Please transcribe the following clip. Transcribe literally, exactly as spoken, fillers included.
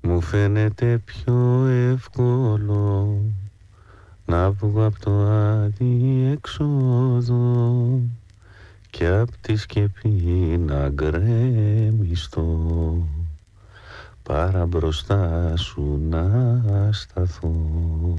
Μου φαίνεται πιο εύκολο να βγω απ' το αδιέξοδο και απ' τη σκεπή να γκρεμιστώ παρά μπροστά σου να σταθώ.